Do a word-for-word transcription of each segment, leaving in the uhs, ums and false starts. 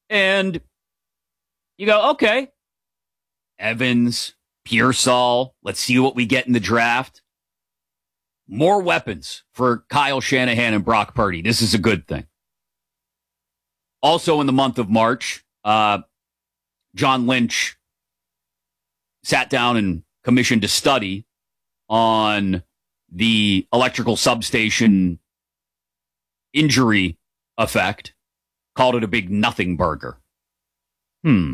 And you go, okay, Evans, Pearsall, let's see what we get in the draft. More weapons for Kyle Shanahan and Brock Purdy. This is a good thing. Also in the month of March, uh, John Lynch sat down and commissioned a study on the electrical substation injury effect, called it a big nothing burger. Hmm.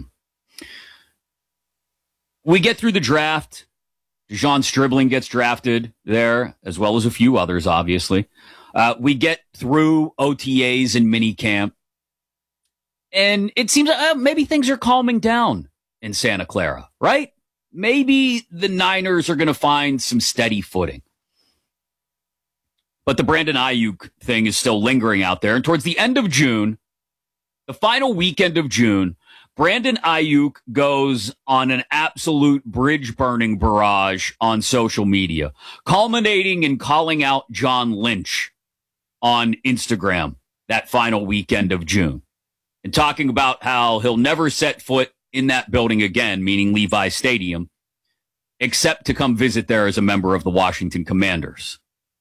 We get through the draft. Dejon Stribling gets drafted there, as well as a few others, obviously. Uh, we get through O T As and minicamp. And it seems uh, maybe things are calming down in Santa Clara, right? Maybe the Niners are going to find some steady footing. But the Brandon Aiyuk thing is still lingering out there. And towards the end of June, the final weekend of June, Brandon Aiyuk goes on an absolute bridge-burning barrage on social media, culminating in calling out John Lynch on Instagram that final weekend of June, and talking about how he'll never set foot in that building again, meaning Levi Stadium, except to come visit there as a member of the Washington Commanders.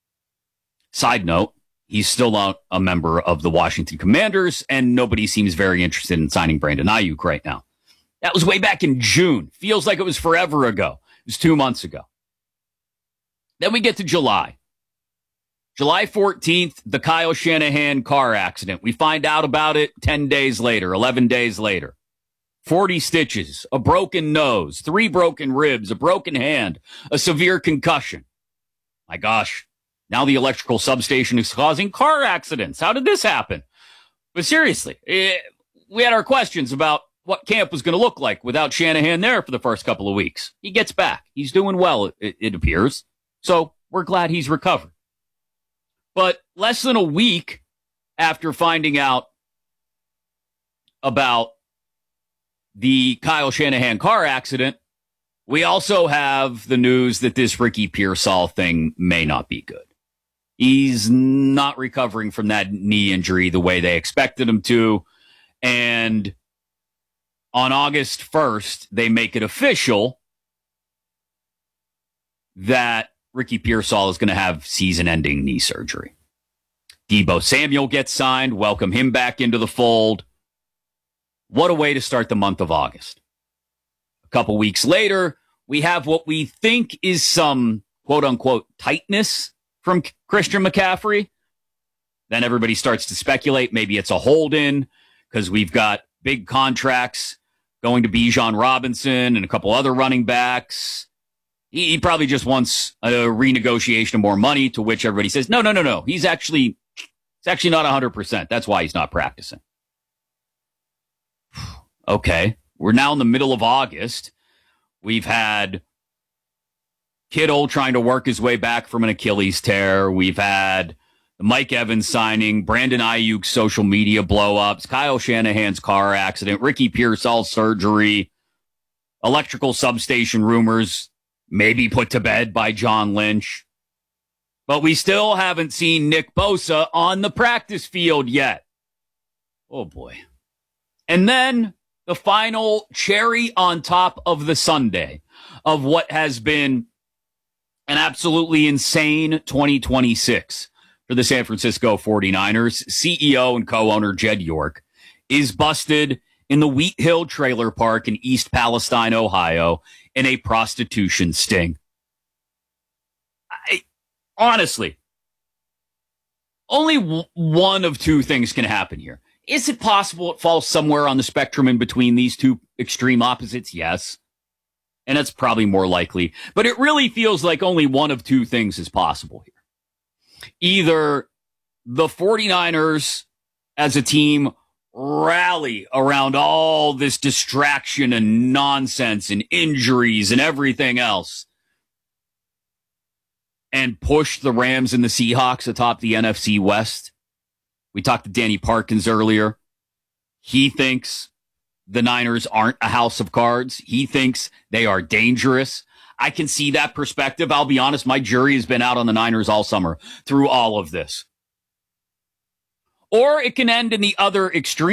Side note, he's still not a member of the Washington Commanders, and nobody seems very interested in signing Brandon Aiyuk right now. That was way back in June. Feels like it was forever ago. It was two months ago. Then we get to July. July fourteenth, the Kyle Shanahan car accident. We find out about it ten days later, eleven days later. forty stitches, a broken nose, three broken ribs, a broken hand, a severe concussion. My gosh. Now the electrical substation is causing car accidents. How did this happen? But seriously, it, we had our questions about what camp was going to look like without Shanahan there for the first couple of weeks. He gets back. He's doing well, it, it appears. So we're glad he's recovered. But less than a week after finding out about the Kyle Shanahan car accident, we also have the news that this Ricky Pearsall thing may not be good. He's not recovering from that knee injury the way they expected him to. And on August first, they make it official that Ricky Pearsall is going to have season-ending knee surgery. Deebo Samuel gets signed. Welcome him back into the fold. What a way to start the month of August. A couple weeks later, we have what we think is some quote-unquote tightness from Christian McCaffrey. Then everybody starts to speculate. Maybe it's a hold-in because we've got big contracts going to Bijan Robinson and a couple other running backs. He, he probably just wants a renegotiation of more money, to which everybody says, no, no, no, no. He's actually, it's actually not one hundred percent. That's why he's not practicing. Okay. We're now in the middle of August. We've had Kittle trying to work his way back from an Achilles tear. We've had the Mike Evans signing, Brandon Aiyuk's social media blow-ups, Kyle Shanahan's car accident, Ricky Pearsall's surgery, electrical substation rumors maybe put to bed by John Lynch. But we still haven't seen Nick Bosa on the practice field yet. Oh, boy. And then the final cherry on top of the sundae of what has been an absolutely insane twenty twenty-six for the San Francisco forty-niners. C E O and co-owner Jed York is busted in the Wheat Hill Trailer Park in East Palestine, Ohio, in a prostitution sting. I, honestly, only w- one of two things can happen here. Is it possible it falls somewhere on the spectrum in between these two extreme opposites? Yes. And that's probably more likely. But it really feels like only one of two things is possible here. Either the forty-niners as a team rally around all this distraction and nonsense and injuries and everything else and push the Rams and the Seahawks atop the N F C West. We talked to Danny Parkins earlier. He thinks the Niners aren't a house of cards. He thinks they are dangerous. I can see that perspective. I'll be honest, my jury has been out on the Niners all summer through all of this. Or it can end in the other extreme.